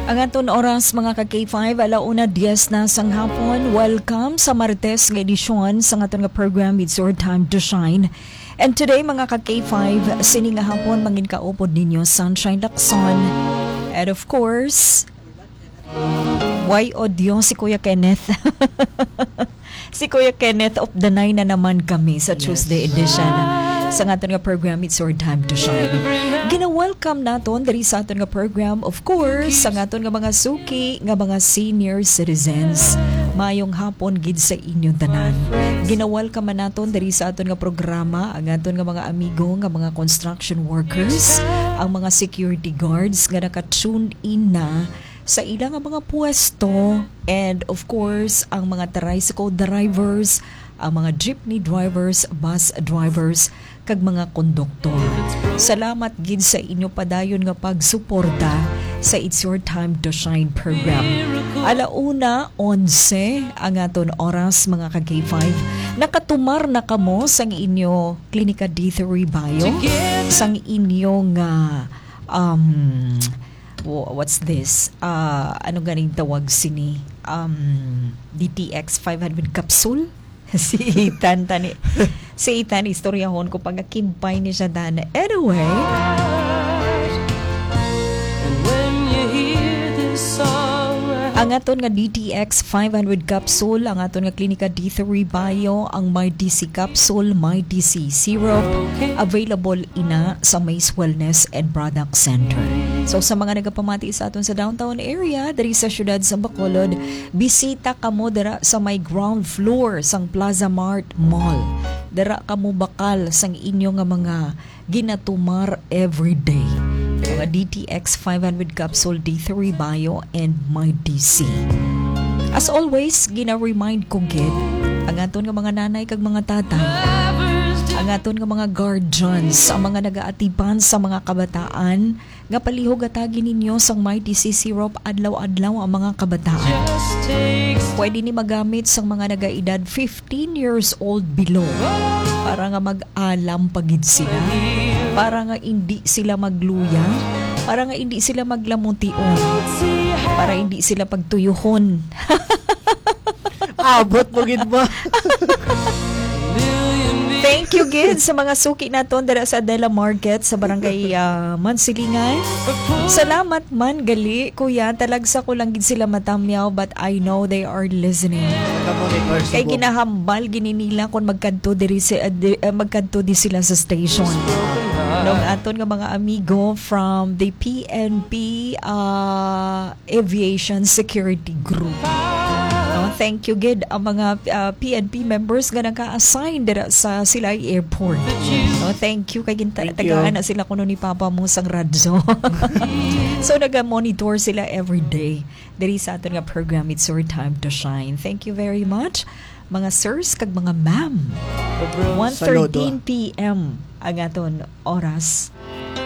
Ang aton oras mga ka-K5, alauna 10 na sang hapon. Welcome sa Martes nga edisyon sa aton nga program It's Your Time to Shine. And today mga ka-K5, sining nga hapon mangin kaupod ninyo Sunshine Lacson. And of course, why audio si Kuya Kenneth. Si Kuya Kenneth of the 9 na naman kami sa Tuesday edition sa aton nga program It's Your Time to Shine. Gina-welcome naton diri sa aton nga program, of course, sa aton nga mga suki nga mga senior citizens. Mayong hapon gid sa inyong tanan. Gina-welcome naton diri sa aton nga programa ang aton nga mga amigo nga mga construction workers, ang mga security guards nga naka-tune in na sa ilang mga pwesto, and of course ang mga tricycle drivers, ang mga jeepney drivers, bus drivers, kag mga konduktor. Salamat gid sa inyo padayon nga pagsuporta sa It's Your Time to Shine program. Alauna 11 ang aton oras mga ka-K5. Nakatumar na kamo sang inyo Klinika D3 Bio, sang inyong what's this? Ano ganing tawag sini? DTX 500 capsule? Si Ethan, istoryahon ko pag nakimpay ni siya dana. Anyway, ang aton nga DTX 500 capsule, ang aton nga Klinika D3 Bio, ang MyDC capsule, MyDC syrup, available ina sa Mace Wellness and Product Center. So sa mga nagapamati sa aton sa downtown area, dari sa syudad sa Bacolod, bisita kamo dara sa may ground floor sang Plaza Mart Mall. Dara kamo bakal sang inyo nga mga ginatumar everyday. Mga DTX 500 capsule, D3 Bio, and MyDC. As always, gina-remind ko gid ang aton nga mga nanay kag mga tatay, ang aton nga mga guardians, ang mga nagaatipan sa mga kabataan, nga palihog atagi ninyo sang MyDC syrup adlaw-adlaw ang mga kabataan. Pwede ni magamit sang mga nagaedad 15 years old below para nga mag-alam pagid sila, para nga hindi sila magluya, para nga hindi sila maglamution, para hindi sila pagtuyuhon. Abot mo gid ba? Thank you gid sa mga suki naton dara sa Adela Market sa barangay Mansilingan. Salamat man gali kuya, talagsa ko lang gid sila matamyaw, but I know they are listening. Kay ginahambal gini nila kung magkadto diri magkadto di sila sa station. Nung aton nga mga amigo from the PNP Aviation Security Group. Thank you gid ang mga PNP members nga naka-assign dira sa Silay Airport. Thank you kay tagaan na sila kuno ni Papa mo sang radyo. So naga-monitor sila every day diri sa aton nga program It's Your Time to Shine. Thank you very much mga sirs kag mga ma'am. 1:13 PM ang aton oras